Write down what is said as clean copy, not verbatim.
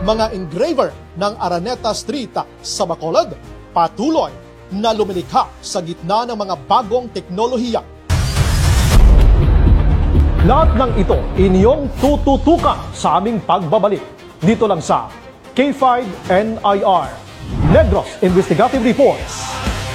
mga engraver ng Araneta Street sa Bacolod, patuloy na lumilikha sa gitna ng mga bagong teknolohiya. Lahat ng ito inyong tututukan sa aming pagbabalik dito lang sa K5 NIR, Negros Investigative Reports.